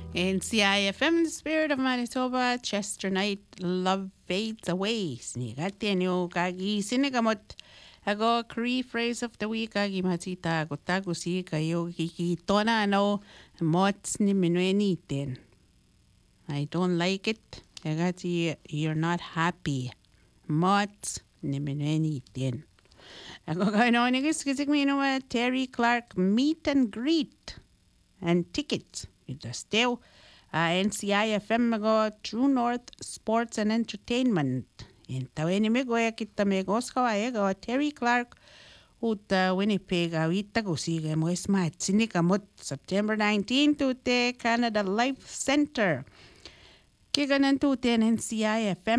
In CIFM, the spirit of Manitoba, Chester Night, love fades away. Snigate nyo kagi sinigamot. Ago, Cree phrase of the week, agi matita, gotagusi, kayo kikitona, no, mots ni minuenitin. I don't like it. Agati, you're not happy. Mots ni minuenitin. Ago, kano nigis kisik minua, Terry Clark meet and greet and tickets. Ito still NCIFM go True North Sports and Entertainment. Intaweni me goya kita me goskawa go Terry Clark uta Winnipeg awita go sige mo ismat sinikamot September 19 to te Canada Life Center. Kiganan to ten NCIFM